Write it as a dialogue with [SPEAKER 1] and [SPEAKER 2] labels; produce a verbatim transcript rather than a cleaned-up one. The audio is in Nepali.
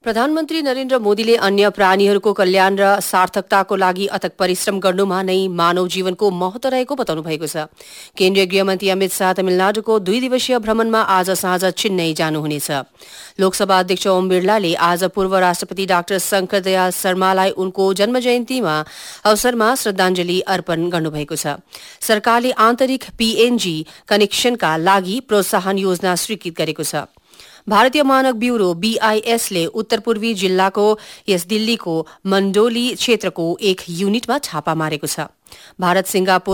[SPEAKER 1] प्रधानमन्त्री नरेन्द्र मोदीले अन्य प्राणीहरूको कल्याण र सार्थकताको लागि अथक परिश्रम गर्नुमा नै मानव जीवनको महत्व रहेको बताउनु भएको छ। केन्द्रीय गृहमन्त्री अमित शाह तमिलनाडुको दुई दिवसीय भ्रमणमा आज साँझ चेन्नई जानुहुनेछ। लोकसभा अध्यक्ष ओम बिरलाले आज पूर्व राष्ट्रपति डाक्टर शंकर दयाल शर्मालाई उनको जन्म जयन्तीमा अवसरमा श्रद्धाञ्जली अर्पण गर्नुभएको छ। सरकारले आन्तरिक पीएनजी कनेक्सनका लागि प्रोत्साहन योजना स्वीकृत गरेको छ। भारतीय मानक ब्यूरो बीआईएसले उत्तर पूर्वी जिल्लाको यस दिल्लीको मण्डोली क्षेत्रको एक युनिटमा छापा मारेको छ। भारत सिंगापुर